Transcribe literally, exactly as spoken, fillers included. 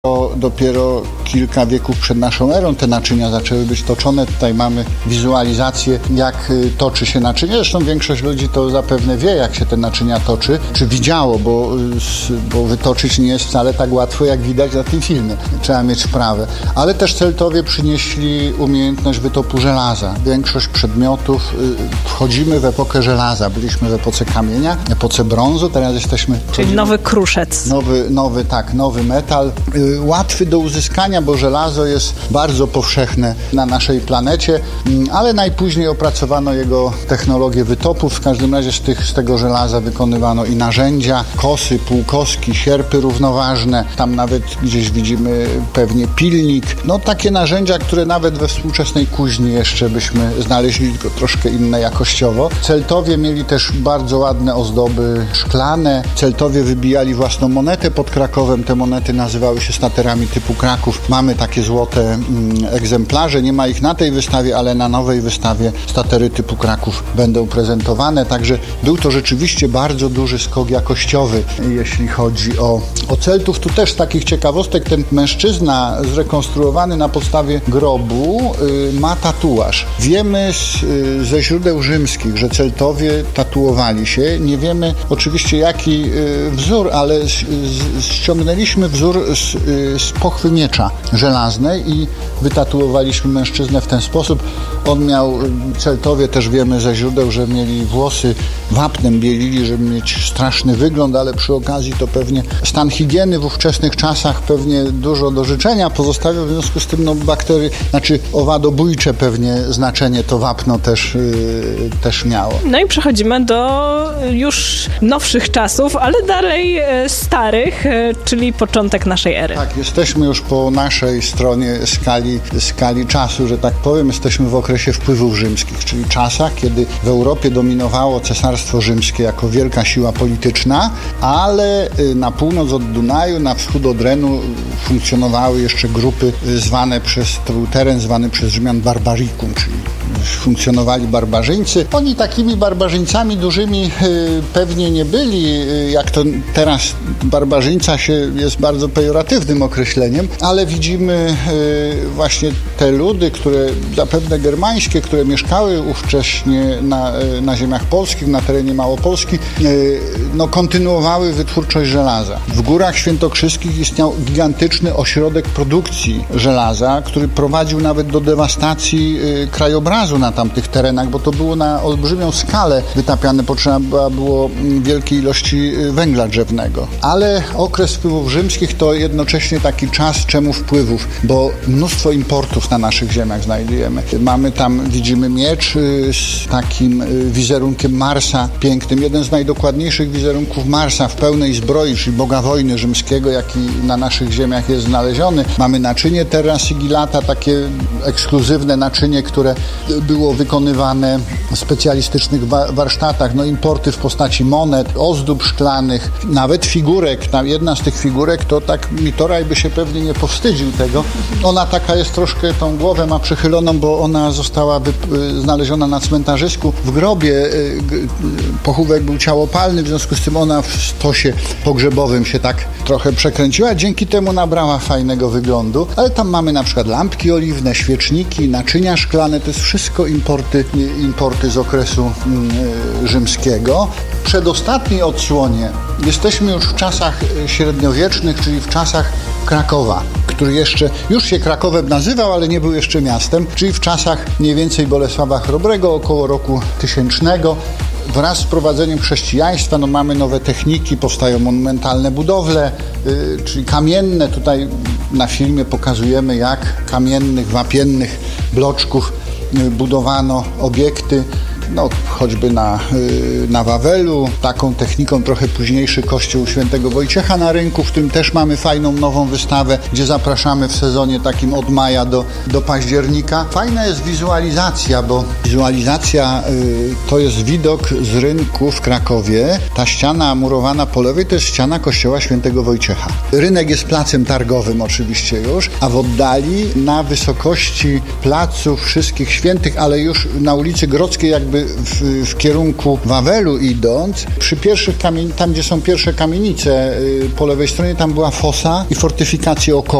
To dopiero kilka wieków przed naszą erą te naczynia zaczęły być toczone. Tutaj mamy wizualizację, jak toczy się naczynie. Zresztą większość ludzi to zapewne wie, jak się te naczynia toczy, czy widziało, bo, bo wytoczyć nie jest wcale tak łatwo, jak widać na tym filmie. Trzeba mieć wprawę. Ale też Celtowie przynieśli umiejętność wytopu żelaza. Większość przedmiotów, wchodzimy w epokę żelaza. Byliśmy w epoce kamienia, epoce brązu, teraz jesteśmy... Czyli nowy kruszec. Nowy, nowy, tak, nowy metal. Łatwy do uzyskania, bo żelazo jest bardzo powszechne na naszej planecie, ale najpóźniej opracowano jego technologię wytopu. W każdym razie z, tych, z tego żelaza wykonywano i narzędzia, kosy, półkoski, sierpy równoważne. Tam nawet gdzieś widzimy pewnie pilnik. No takie narzędzia, które nawet we współczesnej kuźni jeszcze byśmy znaleźli, tylko troszkę inne jakościowo. Celtowie mieli też bardzo ładne ozdoby szklane. Celtowie wybijali własną monetę pod Krakowem. Te monety nazywały się staterami typu Kraków. Mamy takie złote mm, egzemplarze, nie ma ich na tej wystawie, ale na nowej wystawie statery typu Kraków będą prezentowane, także był to rzeczywiście bardzo duży skok jakościowy, jeśli chodzi o, o Celtów. Tu też z takich ciekawostek ten mężczyzna zrekonstruowany na podstawie grobu y, ma tatuaż. Wiemy z, y, ze źródeł rzymskich, że Celtowie tatuowali się. Nie wiemy oczywiście jaki y, wzór, ale z, z, ściągnęliśmy wzór z z pochwy miecza żelaznej i wytatuowaliśmy mężczyznę w ten sposób. On miał, Celtowie też wiemy ze źródeł, że mieli włosy wapnem bielili, żeby mieć straszny wygląd, ale przy okazji to pewnie stan higieny w ówczesnych czasach pewnie dużo do życzenia pozostawiał, w związku z tym no, bakterie, znaczy owadobójcze pewnie znaczenie to wapno też, yy, też miało. No i przechodzimy do już nowszych czasów, ale dalej starych, czyli początek naszej ery. Tak, jesteśmy już po naszej stronie skali, skali czasu, że tak powiem. Jesteśmy w okresie wpływów rzymskich, czyli czasach, kiedy w Europie dominowało Cesarstwo Rzymskie jako wielka siła polityczna, ale na północ od Dunaju, na wschód od Renu funkcjonowały jeszcze grupy zwane przez, to był teren zwany przez Rzymian Barbaricum, czyli funkcjonowali barbarzyńcy. Oni takimi barbarzyńcami dużymi y, pewnie nie byli, y, jak to teraz barbarzyńca się jest bardzo pejoratywnym określeniem, ale widzimy y, właśnie te ludy, które zapewne germańskie, które mieszkały ówcześnie na, y, na ziemiach polskich, na terenie Małopolski, y, no kontynuowały wytwórczość żelaza. W Górach Świętokrzyskich istniał gigantyczny ośrodek produkcji żelaza, który prowadził nawet do dewastacji y, krajobrazu na tamtych terenach, bo to było na olbrzymią skalę wytapiane, potrzeba było wielkiej ilości węgla drzewnego. Ale okres wpływów rzymskich to jednocześnie taki czas czemu wpływów, bo mnóstwo importów na naszych ziemiach znajdujemy. Mamy tam, widzimy miecz z takim wizerunkiem Marsa pięknym, jeden z najdokładniejszych wizerunków Marsa w pełnej zbroi, czyli Boga wojny rzymskiego, jaki na naszych ziemiach jest znaleziony. Mamy naczynie terra sigillata, takie ekskluzywne naczynie, które było wykonywane w specjalistycznych wa- warsztatach, no importy w postaci monet, ozdób szklanych, nawet figurek. Tam jedna z tych figurek to tak Mitoraj by się pewnie nie powstydził tego. Ona taka jest troszkę, tą głowę ma przychyloną, bo ona została wy- znaleziona na cmentarzysku w grobie. Pochówek był ciałopalny, w związku z tym ona w stosie pogrzebowym się tak trochę przekręciła. Dzięki temu nabrała fajnego wyglądu. Ale tam mamy na przykład lampki oliwne, świeczniki, naczynia szklane. To jest wszystko importy, importy z okresu y, rzymskiego. W przedostatniej odsłonie jesteśmy już w czasach średniowiecznych, czyli w czasach Krakowa, który jeszcze, już się Krakowem nazywał, ale nie był jeszcze miastem, czyli w czasach mniej więcej Bolesława Chrobrego, około roku tysięcznego. Wraz z wprowadzeniem chrześcijaństwa no, mamy nowe techniki, powstają monumentalne budowle, yy, czyli kamienne. Tutaj na filmie pokazujemy, jak kamiennych, wapiennych bloczków yy, budowano obiekty. No, choćby na, yy, na Wawelu, taką techniką trochę późniejszy kościół Świętego Wojciecha na Rynku, w którym też mamy fajną nową wystawę, gdzie zapraszamy w sezonie takim od maja do, do października. Fajna jest wizualizacja, bo wizualizacja yy, to jest widok z rynku w Krakowie. Ta ściana murowana po lewej to jest ściana kościoła Świętego Wojciecha. Rynek jest placem targowym oczywiście już, a w oddali na wysokości placu Wszystkich Świętych, ale już na ulicy Grodzkiej jakby jakby w, w kierunku Wawelu idąc, przy pierwszych kamieni, tam gdzie są pierwsze kamienice po lewej stronie, tam była fosa i fortyfikacje około.